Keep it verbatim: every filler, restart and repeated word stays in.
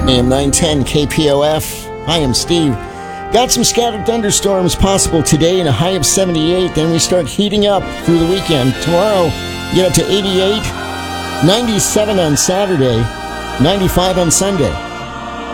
A M nine ten K P O F. Hi, I'm Steve. Got some scattered thunderstorms possible today and a high of seventy-eight. Then we start heating up through the weekend. Tomorrow, get up to eighty-eight, ninety-seven on Saturday, ninety-five on Sunday.